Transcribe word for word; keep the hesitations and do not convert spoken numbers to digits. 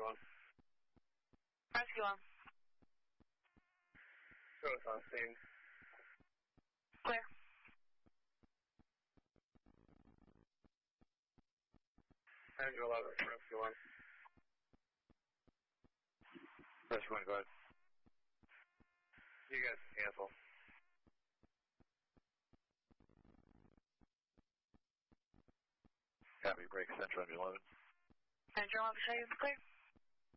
one. Rescue one. Go to on scene. Clear. Andrew eleven, rescue one. Rescue one, go ahead. You guys can cancel. Copy, break, Central Andrew eleven. Andrew eleven, show you clear.